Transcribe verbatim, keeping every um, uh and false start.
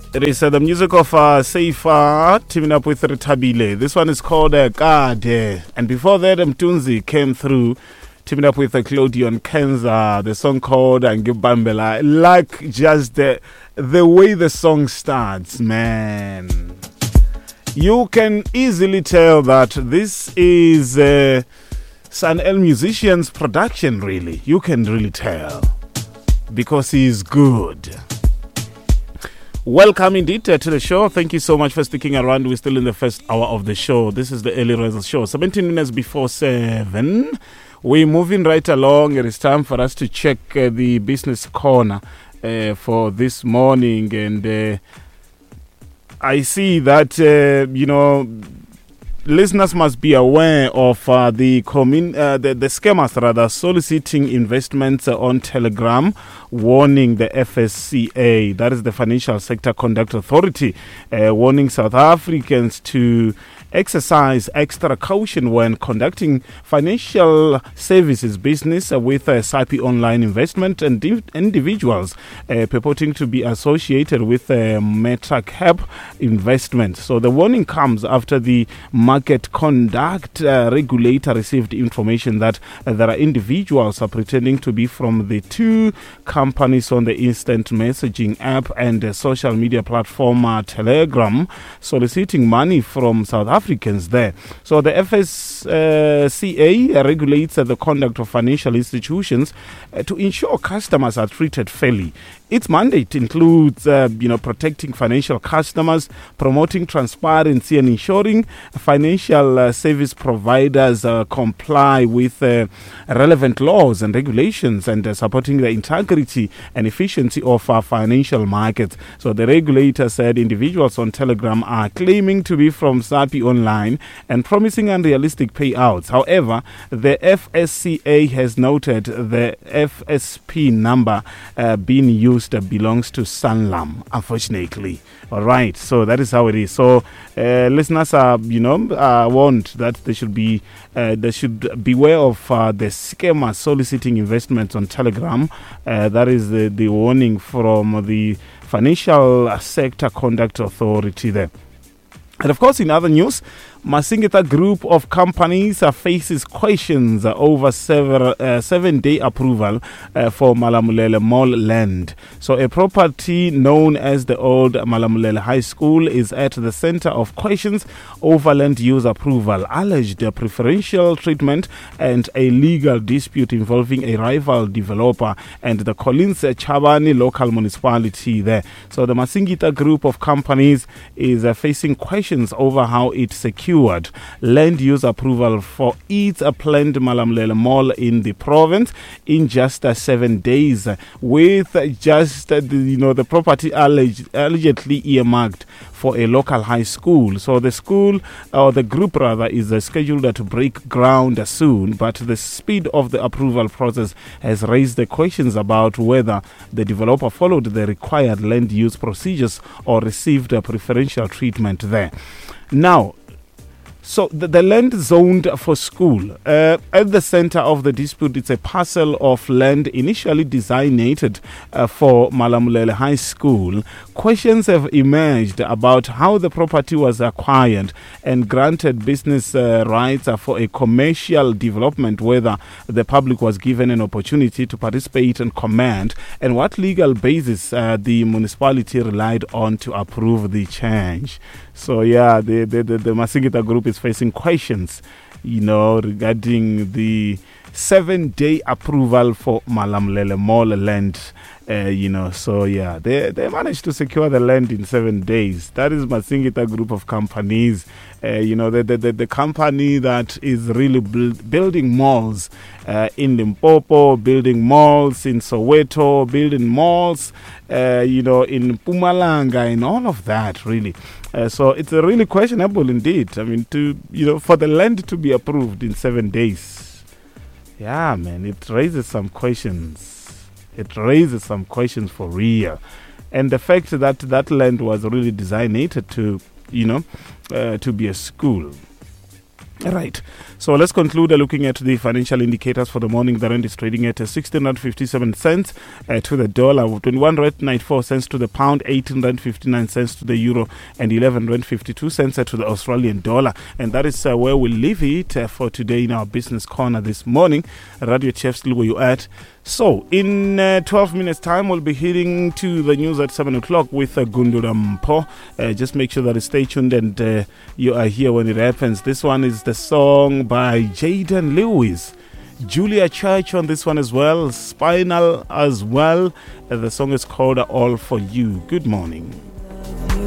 It is uh, the music of uh, Seifa teaming up with Tabile. This one is called uh, Kade. And before that, Mtunzi came through teaming up with uh, Claudion Kenza. The song called Angibambela. Like just the, the way the song starts, man. You can easily tell that this is uh, San El Musician's production, really. You can really tell. Because he is good. Welcome indeed uh, to the show. Thank you so much for sticking around. We're still in the first hour of the show. This is the Early Risers Show. seventeen minutes before seven. We're moving right along. It is time for us to check uh, the business corner uh, for this morning. And uh, I see that, uh, you know, listeners must be aware of uh, the, commun- uh, the the scammers rather soliciting investments uh, on Telegram, warning the F S C A, that is the Financial Sector Conduct Authority, uh, warning South Africans to exercise extra caution when conducting financial services business uh, with uh, S A P I Online Investment and div- individuals uh, purporting to be associated with uh, MetaCap investment. So the warning comes after the market conduct uh, regulator received information that uh, there are individuals uh, pretending to be from the two companies on the instant messaging app and uh, social media platform uh, Telegram, soliciting money from South Africans there. So the F S C A regulates uh, the conduct of financial institutions uh, to ensure customers are treated fairly. Its mandate includes, uh, you know, protecting financial customers, promoting transparency, and ensuring financial uh, service providers uh, comply with uh, relevant laws and regulations, and uh, supporting the integrity and efficiency of our financial markets. So the regulator said individuals on Telegram are claiming to be from S A P I Online and promising unrealistic payouts. However, the F S C A has noted the F S P number uh, being used belongs to Sanlam, unfortunately. All right, so that is how it is. So uh, listeners are, you know, uh, warned that they should be, uh, they should beware of uh, the scammer soliciting investments on Telegram. Uh, that is the, the warning from the Financial Sector Conduct Authority there. And of course, in other news, Masingita Group of companies uh, faces questions uh, over several, uh, seven-day approval uh, for Malamulele Mall land. So a property known as the old Malamulele High School is at the center of questions over land use approval, alleged uh, preferential treatment, and a legal dispute involving a rival developer and the Collins Chabani local municipality there. So the Masingita Group of companies is uh, facing questions over how it secured land use approval for its uh, planned Malamulele Mall in the province in just uh, seven days, uh, with uh, just uh, the, you know the property alleged, allegedly earmarked for a local high school. So the school, or the group rather, is uh, scheduled uh, to break ground uh, soon, but the speed of the approval process has raised the questions about whether the developer followed the required land use procedures or received a preferential treatment there. Now, so the, the land zoned for school. Uh, at the center of the dispute, it's a parcel of land initially designated uh, for Malamulele High School. Questions have emerged about how the property was acquired and granted business uh, rights uh, for a commercial development, whether the public was given an opportunity to participate and comment, and what legal basis uh, the municipality relied on to approve the change. So yeah, the the, the, the Masingita Group is facing questions, you know, regarding the seven-day approval for Malamulele Mall land. Uh, you know, so yeah, they they managed to secure the land in seven days. That is Masingita Group of companies. Uh, you know, the, the the the company that is really build, building malls uh, in Limpopo, building malls in Soweto, building malls, uh, you know, in Mpumalanga, and all of that, really. Uh, so it's a really questionable indeed. I mean, to you know, for the land to be approved in seven days, yeah, man, it raises some questions. It raises some questions for real. And the fact that that land was really designated to, you know, uh, to be a school. Right. So let's conclude uh, looking at the financial indicators for the morning. The rand is trading at uh, sixteen rand fifty-seven cents uh, to the dollar, twenty-one rand ninety-four cents to the pound, eighteen rand fifty-nine cents to the euro, and eleven rand fifty-two cents uh, to the Australian dollar. And that is uh, where we'll leave it uh, for today in our business corner this morning. Radio Chef, still where you at? So, in uh, twelve minutes' time, we'll be heading to the news at seven o'clock with uh, Gundula Mpo. Uh, just make sure that you stay tuned and uh, you are here when it happens. This one is the song by Jaden Lewis. Julia Church on this one as well. Spinal as well. Uh, the song is called All For You. Good morning.